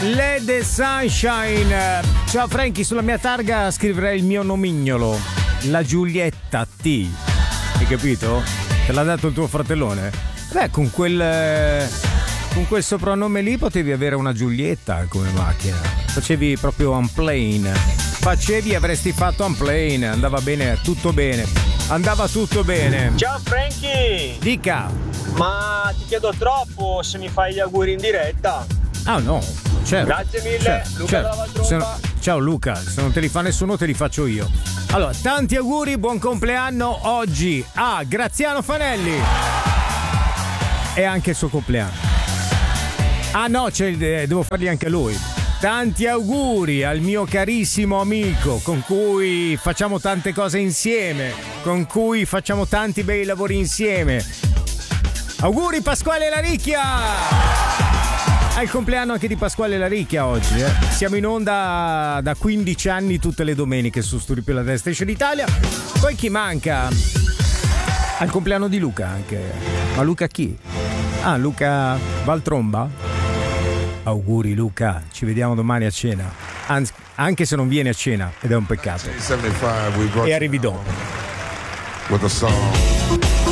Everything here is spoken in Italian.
Led Sunshine. Ciao Frankie, sulla mia targa scriverei il mio nomignolo, la Giulietta T. Hai capito? Te l'ha dato il tuo fratellone? Beh, con quel soprannome lì potevi avere una Giulietta come macchina. Facevi proprio unplane. Avresti fatto unplane. Andava bene, tutto bene. Andava tutto bene. Ciao Frankie. Dica. Ma ti chiedo troppo se mi fai gli auguri in diretta. Ah no, certo. Grazie mille, certo, Luca certo. dalla Valtromba. Ciao Luca, se non te li fa nessuno te li faccio io. Allora, tanti auguri, buon compleanno oggi a Graziano Fanelli. È anche il suo compleanno. Ah no, devo fargli anche a lui. Tanti auguri al mio carissimo amico con cui facciamo tante cose insieme, con cui facciamo tanti bei lavori insieme. Auguri Pasquale Laricchia! È il compleanno anche di Pasquale Laricchia oggi, eh? Siamo in onda da 15 anni tutte le domeniche su Sturipio La Dance Station Italia. Poi chi manca? Al compleanno di Luca anche. Ma Luca chi? Ah, Luca Valtromba? Auguri Luca, ci vediamo domani a cena. Anzi, anche se non vieni a cena, ed è un peccato. E arrivi dopo. With a song.